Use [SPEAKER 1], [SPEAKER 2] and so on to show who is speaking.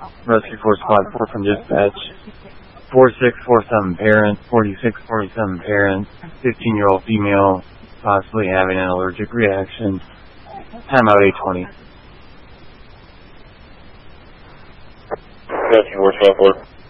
[SPEAKER 1] Rescue Force Squad 4 from dispatch. 4647 parent, 4647 parent, 15-year-old female, possibly having an allergic reaction. Timeout 820.
[SPEAKER 2] Rescue Force Squad 4.